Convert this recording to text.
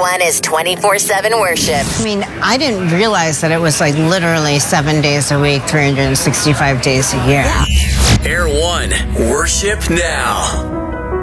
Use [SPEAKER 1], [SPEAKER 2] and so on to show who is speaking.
[SPEAKER 1] One is 24/7 worship.
[SPEAKER 2] I mean, I didn't realize that it was like literally 7 days a week, 365 days a year.
[SPEAKER 3] Air One, worship now.